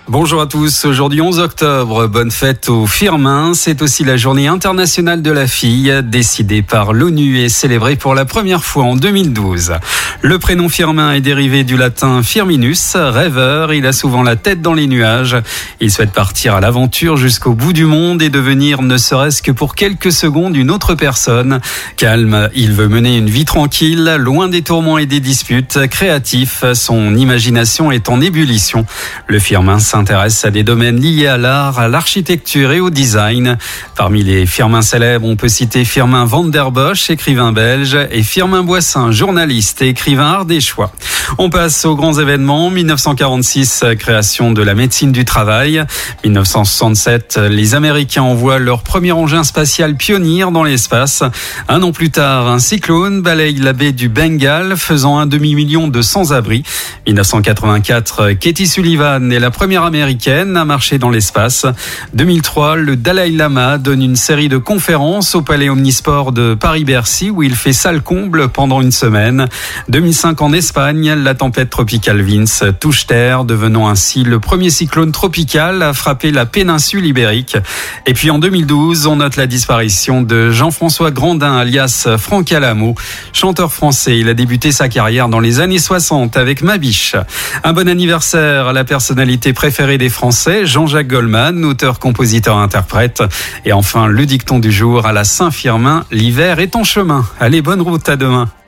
Bonjour à tous, aujourd'hui 11 octobre, bonne fête aux Firmin. C'est aussi la journée internationale de la fille, décidée par l'ONU et célébrée pour la première fois en 2012. Le prénom Firmin est dérivé du latin Firminus, rêveur. Il a souvent la tête dans les nuages. Il souhaite partir à l'aventure jusqu'au bout du monde et devenir, ne serait-ce que pour quelques secondes, une autre personne. Calme, il veut mener une vie tranquille, loin des tourments et des disputes. Créatif, son imagination est en ébullition. Le Firmin s'intéresse à des domaines liés à l'art, à l'architecture et au design. Parmi les Firmin célèbres, on peut citer Firmin van der Bosch, écrivain belge, et Firmin Boissin, journaliste et écrivain ardéchois. On passe aux grands événements. 1946, création de la médecine du travail. 1967, les Américains envoient leur premier engin spatial Pioneer dans l'espace. Un an plus tard, un cyclone balaye la baie du Bengale, faisant un demi-million de sans-abri. 1984, Katie Sullivan est la première américaine à marcher dans l'espace. 2003, le Dalai Lama donne une série de conférences au Palais Omnisport de Paris-Bercy où il fait salle comble pendant une semaine. 2005, en Espagne, la tempête tropicale Vince touche terre, devenant ainsi le premier cyclone tropical à frapper la péninsule ibérique. Et puis en 2012, on note la disparition de Jean-François Grandin, alias Franck Alamo, chanteur français. Il a débuté sa carrière dans les années 60 avec Ma Biche. Un bon anniversaire à la personnalité préférée des Français, Jean-Jacques Goldman, auteur, compositeur, interprète. Et enfin, le dicton du jour à la Saint-Firmin, l'hiver est en chemin. Allez, bonne route, à demain.